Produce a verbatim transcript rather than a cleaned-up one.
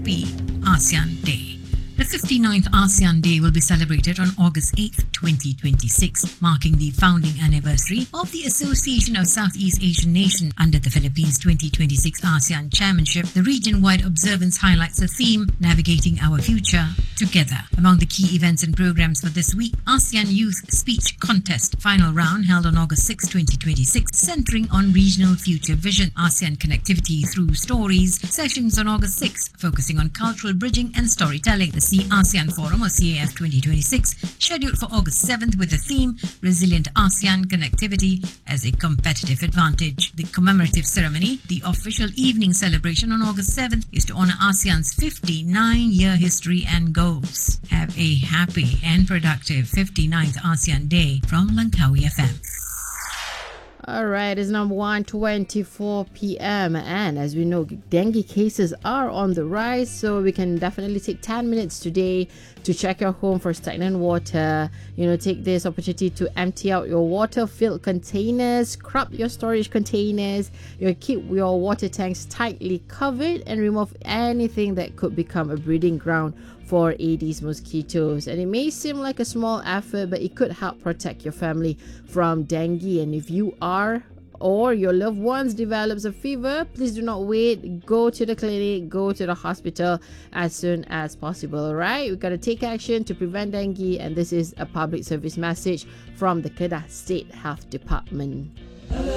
happy ASEAN Day. The fifty-ninth ASEAN Day will be celebrated on August eighth, twenty twenty-six, marking the founding anniversary of the Association of Southeast Asian Nations. Under the Philippines twenty twenty-six ASEAN Chairmanship, the region-wide observance highlights the theme, Navigating Our Future Together. Among the key events and programs for this week, ASEAN Youth Speech Contest final round held on August sixth, twenty twenty-six, centering on regional future vision, ASEAN connectivity through stories, sessions on August sixth, focusing on cultural bridging and storytelling. The C ASEAN Forum, or C A F twenty twenty-six, scheduled for August seventh with the theme Resilient ASEAN Connectivity as a Competitive Advantage. The commemorative ceremony, the official evening celebration on August seventh, is to honor ASEAN's fifty-nine-year history and goals. Have a happy and productive fifty-ninth ASEAN Day from Langkawi F M. All right, it's number one twenty-four p.m. and as we know, dengue cases are on the rise, so we can definitely take ten minutes today to check your home for stagnant water. You know, take this opportunity to empty out your water-filled containers, scrub your storage containers, you know, keep your water tanks tightly covered and remove anything that could become a breeding ground for Aedes mosquitoes. And it may seem like a small effort, but it could help protect your family from dengue. And if you are or your loved ones develops a fever, please do not wait. Go to the clinic, go to the hospital as soon as possible. All right, we've got to take action to prevent dengue, and this is a public service message from the Kedah State Health Department.